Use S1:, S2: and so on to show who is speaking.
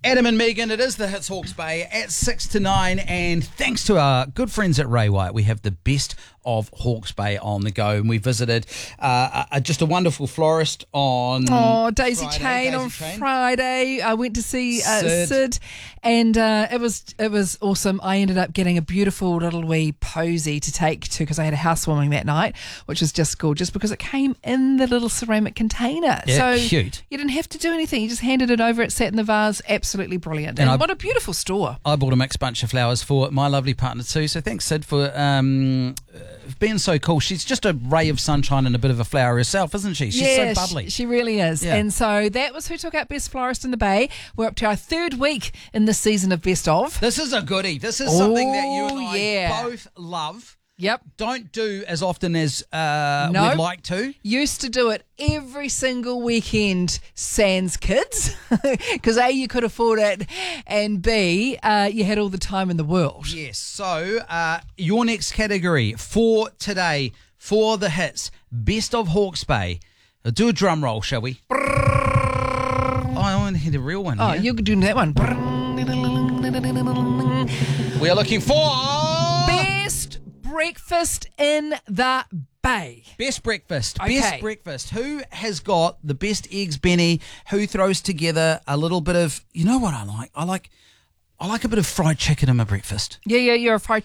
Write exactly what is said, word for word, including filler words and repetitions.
S1: Adam and Megan, it is the Hits Hawke's Bay at six to nine, and thanks to our good friends at Ray White, we have the best of Hawke's Bay on the go, and we visited uh, a, just a wonderful florist on
S2: Oh, Daisy
S1: Friday,
S2: Chain
S1: Daisy
S2: on
S1: Chain.
S2: Friday. I went to see uh,
S1: Sid.
S2: Sid, and uh, it was it was awesome. I ended up getting a beautiful little wee posy to take to because I had a housewarming that night, which was just gorgeous because it came in the little ceramic container.
S1: Yeah,
S2: so
S1: cute.
S2: You didn't have to do anything. You just handed it over. It sat in the vase. Absolutely brilliant. And,
S1: And I-
S2: what a beautiful store.
S1: I bought a mixed bunch of flowers for my lovely partner too, so thanks Sid for um, uh, being so cool. She's just a ray of sunshine and a bit of a flower herself, isn't she? She's
S2: yeah,
S1: so bubbly.
S2: She, she really is.
S1: Yeah.
S2: And so that was who took out Best Florist in the Bay. We're up to our third week in this season of Best Of.
S1: This is a goodie. This is something that you and
S2: Oh,
S1: I
S2: yeah.
S1: both love.
S2: Yep.
S1: Don't do as often as uh,
S2: No.
S1: we'd like to.
S2: Used to do it every single weekend, sans kids, because A, you could afford it, and B, uh, you had all the time in the world.
S1: Yes, so uh, your next category for today, for the hits, Best of Hawke's Bay. Uh, Do a drum roll, shall we? Oh, I want to hear the real one.
S2: Oh,
S1: here.
S2: you're doing that one.
S1: We are looking for
S2: Best breakfast in the Bay.
S1: Best breakfast.
S2: Okay.
S1: Best breakfast. Who has got the best eggs, Benny? Who throws together a little bit of, you know what I like? I like, I like a bit of fried chicken in my breakfast.
S2: Yeah, yeah, you're a fried